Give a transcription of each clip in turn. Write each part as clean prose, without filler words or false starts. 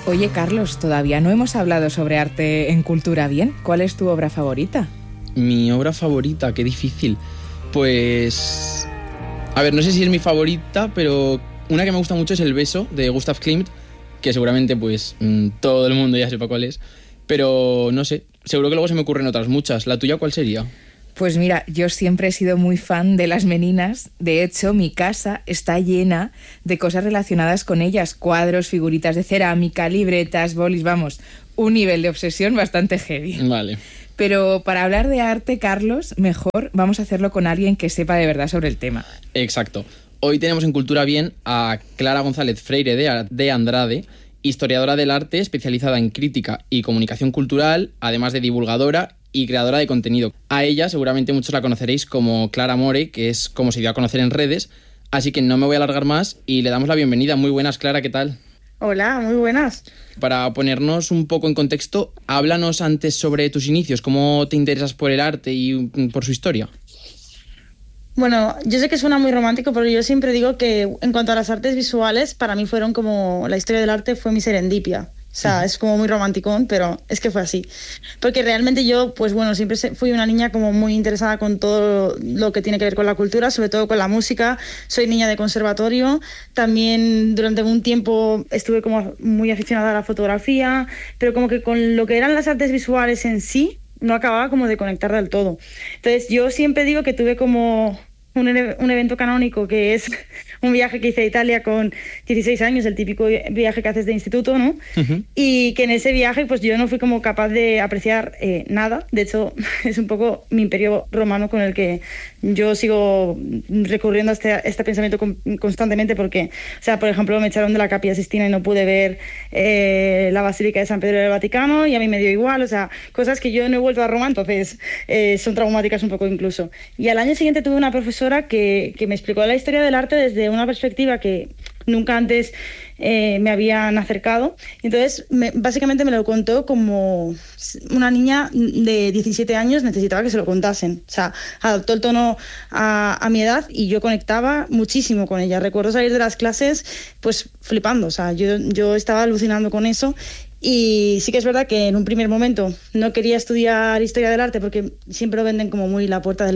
Oye, Carlos, todavía no hemos hablado sobre arte en Cultura Bien. ¿Cuál es tu obra favorita? Mi obra favorita, qué difícil. Pues... A ver, no sé si es mi favorita, pero una que me gusta mucho es El beso, de Gustav Klimt, que seguramente pues todo el mundo ya sepa cuál es. Pero no sé, seguro que luego se me ocurren otras muchas. ¿La tuya cuál sería? Pues mira, yo siempre he sido muy fan de las meninas. De hecho, mi casa está llena de cosas relacionadas con ellas. Cuadros, figuritas de cerámica, libretas, bolis, vamos, un nivel de obsesión bastante heavy. Vale. Pero para hablar de arte, Carlos, mejor vamos a hacerlo con alguien que sepa de verdad sobre el tema. Exacto. Hoy tenemos en Cultura Bien a Clara González Freire de Andrade, historiadora del arte especializada en crítica y comunicación cultural, además de divulgadora y creadora de contenido. A ella seguramente muchos la conoceréis como Clara More, que es como se dio a conocer en redes, así que no me voy a alargar más y le damos la bienvenida. Muy buenas, Clara, ¿qué tal? Hola, muy buenas. Para ponernos un poco en contexto, háblanos antes sobre tus inicios, cómo te interesas por el arte y por su historia. Bueno, yo sé que suena muy romántico, pero yo siempre digo que en cuanto a las artes visuales, para mí fueron como... La historia del arte fue mi serendipia. O sea, es como muy romanticón, pero es que fue así. Porque realmente yo, pues bueno, siempre fui una niña como muy interesada con todo lo que tiene que ver con la cultura, sobre todo con la música. Soy niña de conservatorio. También durante un tiempo estuve como muy aficionada a la fotografía, pero como que con lo que eran las artes visuales en sí, no acababa como de conectar del todo. Entonces yo siempre digo que tuve como un evento canónico, que es un viaje que hice a Italia con 16 años, el típico viaje que haces de instituto, ¿no? Uh-huh. Y que en ese viaje pues yo no fui como capaz de apreciar nada. De hecho, es un poco mi imperio romano con el que yo sigo recurriendo a este pensamiento constantemente, porque, o sea, por ejemplo, me echaron de la Capilla Sistina y no pude ver la Basílica de San Pedro del Vaticano, y a mí me dio igual, o sea, cosas que yo no he vuelto a Roma, entonces son traumáticas un poco incluso. Y al año siguiente tuve una profesora que me explicó la historia del arte desde una perspectiva que nunca antes me habían acercado. Entonces, básicamente me lo contó como una niña de 17 años necesitaba que se lo contasen. O sea, adaptó el tono a mi edad y yo conectaba muchísimo con ella. Recuerdo salir de las clases pues flipando. O sea, yo estaba alucinando con eso. Y sí que es verdad que en un primer momento no quería estudiar historia del arte porque siempre lo venden como muy la puerta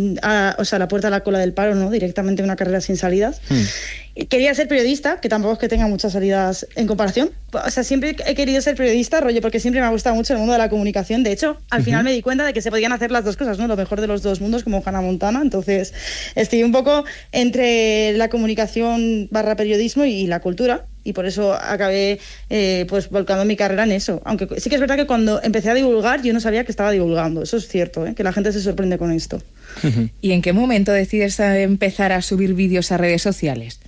la puerta a la cola del paro, ¿no? Directamente una carrera sin salidas. Quería ser periodista, que tampoco es que tenga muchas salidas en comparación. O sea, siempre he querido ser periodista, rollo, porque siempre me ha gustado mucho el mundo de la comunicación. De hecho, al final me di cuenta de que se podían hacer las dos cosas, ¿no? Lo mejor de los dos mundos, como Hannah Montana. Entonces, estoy un poco entre la comunicación / periodismo y la cultura. Y por eso acabé pues volcando mi carrera en eso. Aunque sí que es verdad que cuando empecé a divulgar yo no sabía que estaba divulgando. Eso es cierto, que la gente se sorprende con esto. ¿Y en qué momento decides empezar a subir vídeos a redes sociales?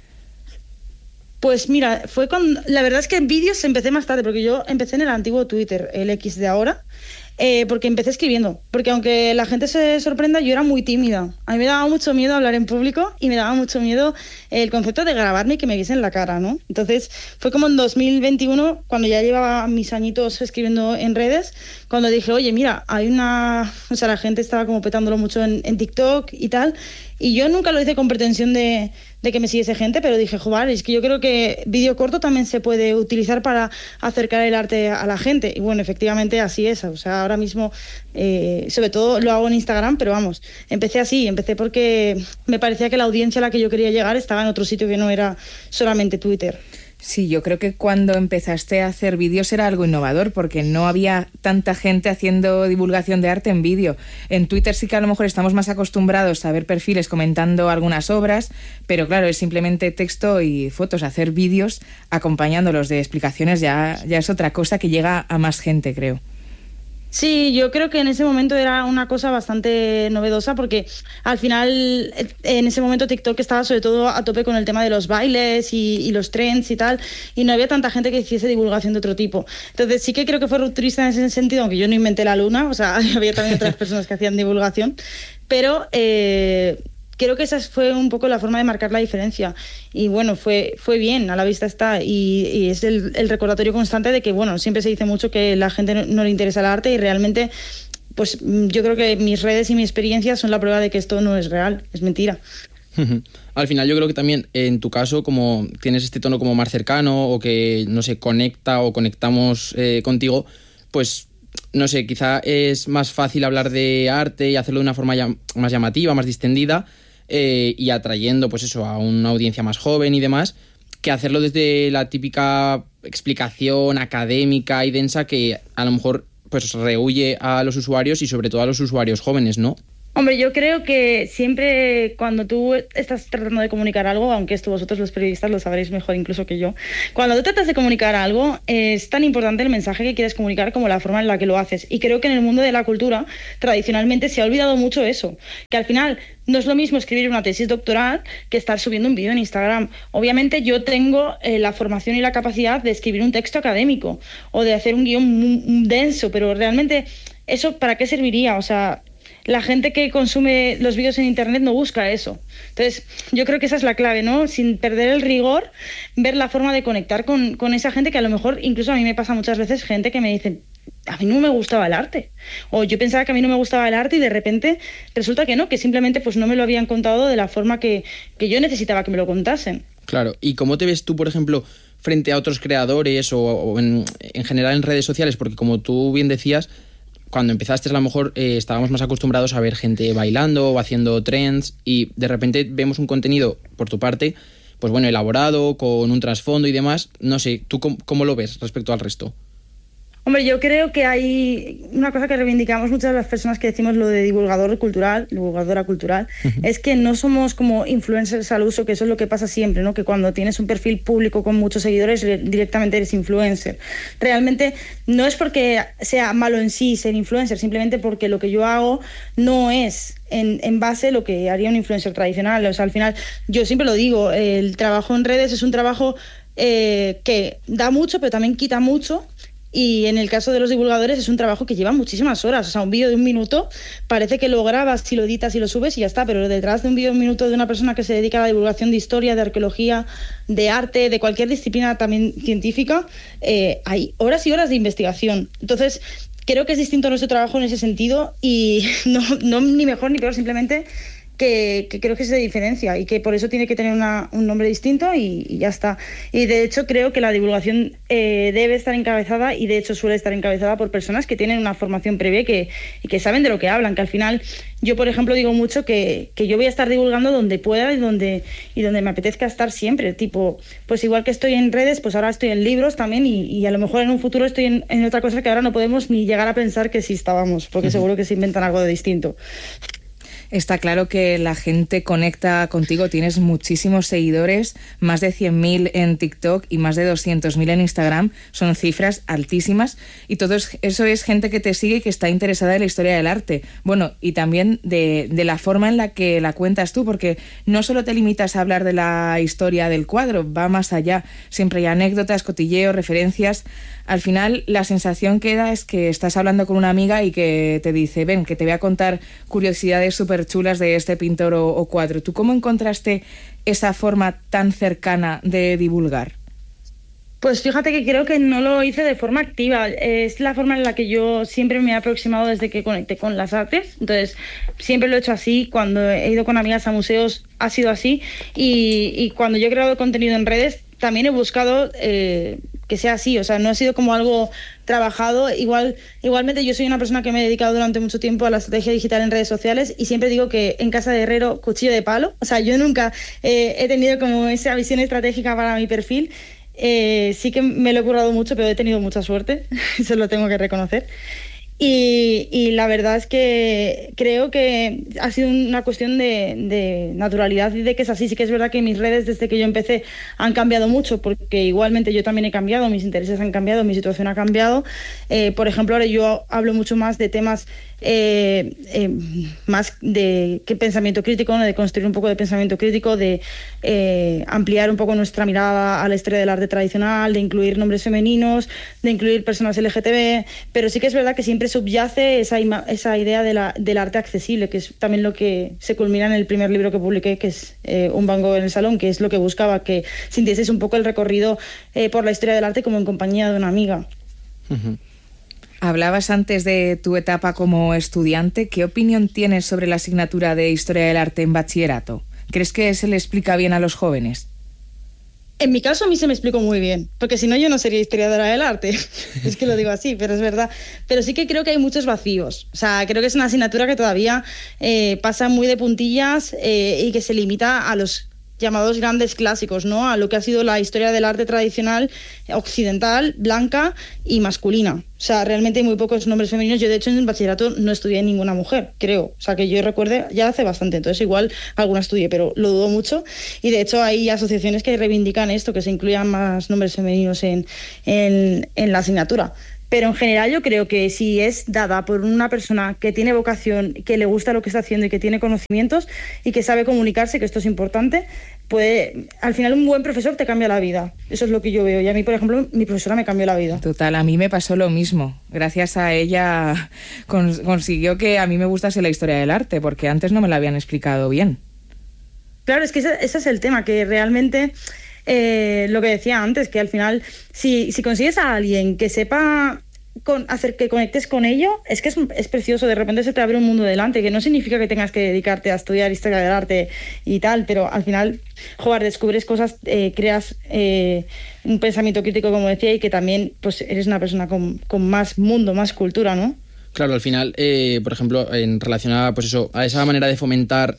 Pues mira, fue la verdad es que en vídeos empecé más tarde, porque yo empecé en el antiguo Twitter, el X de ahora, porque empecé escribiendo. Porque aunque la gente se sorprenda, yo era muy tímida. A mí me daba mucho miedo hablar en público y me daba mucho miedo el concepto de grabarme y que me viesen la cara, ¿no? Entonces fue como en 2021, cuando ya llevaba mis añitos escribiendo en redes, cuando dije, oye, mira, o sea, la gente estaba como petándolo mucho en TikTok y tal, y yo nunca lo hice con pretensión de que me siguiese gente, pero dije, joder, es que yo creo que vídeo corto también se puede utilizar para acercar el arte a la gente. Y bueno, efectivamente así es. O sea, ahora mismo, sobre todo lo hago en Instagram, pero vamos, empecé porque me parecía que la audiencia a la que yo quería llegar estaba en otro sitio que no era solamente Twitter. Sí, yo creo que cuando empezaste a hacer vídeos era algo innovador, porque no había tanta gente haciendo divulgación de arte en vídeo. En Twitter sí que a lo mejor estamos más acostumbrados a ver perfiles comentando algunas obras, pero claro, es simplemente texto y fotos. Hacer vídeos acompañándolos de explicaciones ya es otra cosa que llega a más gente, creo. Sí, yo creo que en ese momento era una cosa bastante novedosa, porque al final en ese momento TikTok estaba sobre todo a tope con el tema de los bailes y los trends y tal, y no había tanta gente que hiciese divulgación de otro tipo. Entonces sí que creo que fue rupturista en ese sentido, aunque yo no inventé la luna, o sea, había también otras personas que hacían divulgación, pero creo que esa fue un poco la forma de marcar la diferencia. Y bueno, fue bien, a la vista está. Y es el recordatorio constante de que, bueno, siempre se dice mucho que la gente no le interesa el arte, y realmente, pues yo creo que mis redes y mi experiencia son la prueba de que esto no es real, es mentira. Al final yo creo que también en tu caso, como tienes este tono como más cercano o que, no sé, conecta o conectamos contigo, pues, no sé, quizá es más fácil hablar de arte y hacerlo de una forma más llamativa, más distendida y atrayendo, pues eso, a una audiencia más joven y demás, que hacerlo desde la típica explicación académica y densa que a lo mejor pues rehúye a los usuarios y sobre todo a los usuarios jóvenes, ¿no? Hombre, yo creo que siempre cuando tú estás tratando de comunicar algo, aunque esto vosotros los periodistas lo sabréis mejor incluso que yo, cuando tú tratas de comunicar algo es tan importante el mensaje que quieres comunicar como la forma en la que lo haces. Y creo que en el mundo de la cultura tradicionalmente se ha olvidado mucho eso, que al final no es lo mismo escribir una tesis doctoral que estar subiendo un vídeo en Instagram. Obviamente yo tengo la formación y la capacidad de escribir un texto académico o de hacer un guión muy denso, pero realmente eso ¿para qué serviría? O sea, la gente que consume los vídeos en internet no busca eso. Entonces, yo creo que esa es la clave, ¿no? Sin perder el rigor, ver la forma de conectar con esa gente que a lo mejor, incluso a mí me pasa muchas veces, gente que me dice, a mí no me gustaba el arte. O yo pensaba que a mí no me gustaba el arte y de repente resulta que no, que simplemente pues no me lo habían contado de la forma que yo necesitaba que me lo contasen. Claro, ¿y cómo te ves tú, por ejemplo, frente a otros creadores o en general en redes sociales? Porque como tú bien decías, cuando empezaste a lo mejor estábamos más acostumbrados a ver gente bailando o haciendo trends y de repente vemos un contenido por tu parte, pues bueno, elaborado, con un trasfondo y demás. No sé, ¿tú cómo lo ves respecto al resto? Hombre, yo creo que hay una cosa que reivindicamos muchas de las personas que decimos lo de divulgador cultural, divulgadora cultural, es que no somos como influencers al uso, que eso es lo que pasa siempre, ¿no? Que cuando tienes un perfil público con muchos seguidores directamente eres influencer. Realmente no es porque sea malo en sí ser influencer, simplemente porque lo que yo hago no es en base a lo que haría un influencer tradicional. O sea, al final, yo siempre lo digo, el trabajo en redes es un trabajo que da mucho, pero también quita mucho. Y en el caso de los divulgadores es un trabajo que lleva muchísimas horas. O sea, un vídeo de 1 minuto parece que lo grabas, si lo editas y lo subes y ya está, pero detrás de un vídeo de 1 minuto de una persona que se dedica a la divulgación de historia, de arqueología, de arte, de cualquier disciplina también científica, hay horas y horas de investigación. Entonces, creo que es distinto nuestro trabajo en ese sentido y no ni mejor ni peor, simplemente que creo que se diferencia y que por eso tiene que tener un nombre distinto y ya está. Y de hecho creo que la divulgación debe estar encabezada y de hecho suele estar encabezada por personas que tienen una formación previa y que saben de lo que hablan, que al final yo por ejemplo digo mucho que yo voy a estar divulgando donde pueda y donde me apetezca estar siempre, tipo, pues igual que estoy en redes, pues ahora estoy en libros también y a lo mejor en un futuro estoy en otra cosa que ahora no podemos ni llegar a pensar que sí estábamos, porque seguro que se inventan algo de distinto. Está claro que la gente conecta contigo, tienes muchísimos seguidores, más de 100.000 en TikTok y más de 200.000 en Instagram, son cifras altísimas y todo eso es gente que te sigue y que está interesada en la historia del arte. Bueno, y también de la forma en la que la cuentas tú, porque no solo te limitas a hablar de la historia del cuadro, va más allá, siempre hay anécdotas, cotilleos, referencias. Al final la sensación que da es que estás hablando con una amiga y que te dice, ven, que te voy a contar curiosidades súper chulas de este pintor o cuadro. ¿Tú cómo encontraste esa forma tan cercana de divulgar? Pues fíjate que creo que no lo hice de forma activa. Es la forma en la que yo siempre me he aproximado desde que conecté con las artes. Entonces, siempre lo he hecho así. Cuando he ido con amigas a museos ha sido así. Y cuando yo he creado contenido en redes, también he buscado que sea así. O sea, no ha sido como algo trabajado. Igualmente yo soy una persona que me he dedicado durante mucho tiempo a la estrategia digital en redes sociales y siempre digo que en casa de herrero, cuchillo de palo. O sea, yo nunca he tenido como esa visión estratégica para mi perfil. Sí que me lo he currado mucho, pero he tenido mucha suerte, eso lo tengo que reconocer. Y la verdad es que creo que ha sido una cuestión de naturalidad y de que es así. Sí que es verdad que mis redes desde que yo empecé han cambiado mucho, porque igualmente yo también he cambiado, mis intereses han cambiado, mi situación ha cambiado. Por ejemplo, ahora yo hablo mucho más de temas más de qué pensamiento crítico, ¿no? De construir un poco de pensamiento crítico, de ampliar un poco nuestra mirada a la historia del arte tradicional, de incluir nombres femeninos, de incluir personas LGTB, pero sí que es verdad que siempre subyace esa idea del arte accesible, que es también lo que se culmina en el primer libro que publiqué, que es Un Van Gogh en el salón, que es lo que buscaba, que sintieseis un poco el recorrido por la historia del arte como en compañía de una amiga. Uh-huh. Hablabas antes de tu etapa como estudiante. ¿Qué opinión tienes sobre la asignatura de Historia del Arte en bachillerato? ¿Crees que se le explica bien a los jóvenes? En mi caso a mí se me explicó muy bien, porque si no yo no sería historiadora del arte, es que lo digo así, pero es verdad. Pero sí que creo que hay muchos vacíos, o sea, creo que es una asignatura que todavía pasa muy de puntillas y que se limita a los llamados grandes clásicos, ¿no? A lo que ha sido la historia del arte tradicional occidental, blanca y masculina. O sea, realmente hay muy pocos nombres femeninos. Yo, de hecho, en el bachillerato no estudié ninguna mujer, creo. O sea, que yo recuerde ya hace bastante. Entonces, igual alguna estudié, pero lo dudo mucho. Y, de hecho, hay asociaciones que reivindican esto, que se incluyan más nombres femeninos en la asignatura. Pero en general yo creo que si es dada por una persona que tiene vocación, que le gusta lo que está haciendo y que tiene conocimientos y que sabe comunicarse, que esto es importante, puede, al final un buen profesor te cambia la vida. Eso es lo que yo veo. Y a mí, por ejemplo, mi profesora me cambió la vida. Total, a mí me pasó lo mismo. Gracias a ella consiguió que a mí me gustase la historia del arte, porque antes no me la habían explicado bien. Claro, es que ese es el tema, que realmente... lo que decía antes, que al final si consigues a alguien que sepa hacer que conectes con ello, es que es precioso. De repente se te abre un mundo delante, que no significa que tengas que dedicarte a estudiar historia del arte y tal, pero al final, joder, descubres cosas, creas un pensamiento crítico, como decía, y que también pues eres una persona con más mundo, más cultura, ¿no? Claro, al final, por ejemplo, en relación a, pues eso, a esa manera de fomentar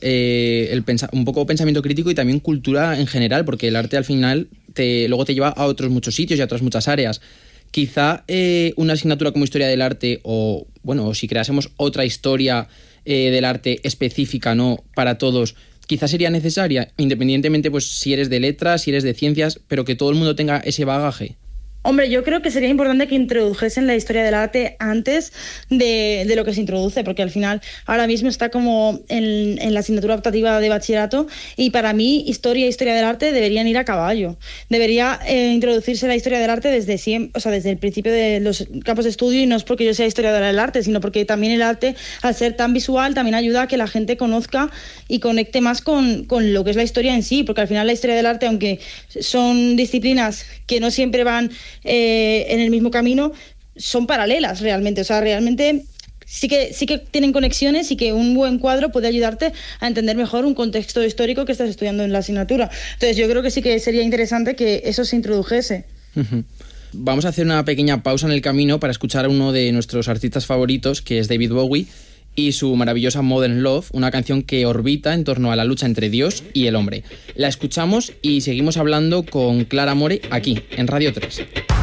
un poco pensamiento crítico y también cultura en general, porque el arte al final luego te lleva a otros muchos sitios y a otras muchas áreas. Quizá una asignatura como historia del arte o si creásemos otra historia del arte específica, ¿no?, para todos, quizá sería necesaria, independientemente pues si eres de letras, si eres de ciencias, pero que todo el mundo tenga ese bagaje. Hombre, yo creo que sería importante que introdujesen la historia del arte antes de lo que se introduce, porque al final ahora mismo está como en la asignatura optativa de bachillerato, y para mí historia y historia del arte deberían ir a caballo. Debería introducirse la historia del arte desde siempre, o sea, desde el principio de los campos de estudio, y no es porque yo sea historiadora del arte, sino porque también el arte, al ser tan visual, también ayuda a que la gente conozca y conecte más con lo que es la historia en sí, porque al final la historia del arte, aunque son disciplinas que no siempre van en el mismo camino, son paralelas realmente. O sea, realmente sí que tienen conexiones, y que un buen cuadro puede ayudarte a entender mejor un contexto histórico que estás estudiando en la asignatura. Entonces yo creo que sí que sería interesante que eso se introdujese. Vamos a hacer una pequeña pausa en el camino para escuchar a uno de nuestros artistas favoritos, que es David Bowie, y su maravillosa Modern Love, una canción que orbita en torno a la lucha entre Dios y el hombre. La escuchamos y seguimos hablando con Clara More aquí, en Radio 3.